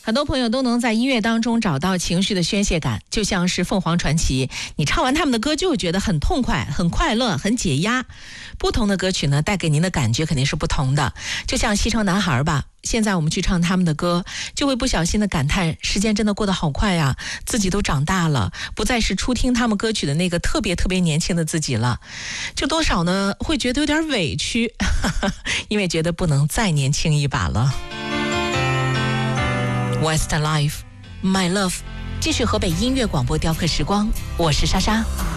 很多朋友都能在音乐当中找到情绪的宣泄感，就像是凤凰传奇，你唱完他们的歌就会觉得很痛快、很快乐、很解压。不同的歌曲呢，带给您的感觉肯定是不同的。就像西城男孩吧，现在我们去唱他们的歌，就会不小心的感叹时间真的过得好快啊，自己都长大了，不再是初听他们歌曲的那个特别年轻的自己了，就多少呢会觉得有点委屈，因为觉得不能再年轻一把了。Westlife My Love， 继续河北音乐广播雕刻时光，我是莎莎。